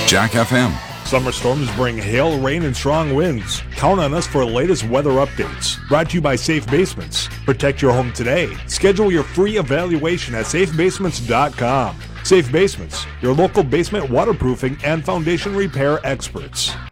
Jack FM. Summer storms bring hail, rain, and strong winds. Count on us for the latest weather updates. Brought to you by Safe Basements. Protect your home today. Schedule your free evaluation at safebasements.com. Safe Basements, your local basement waterproofing and foundation repair experts.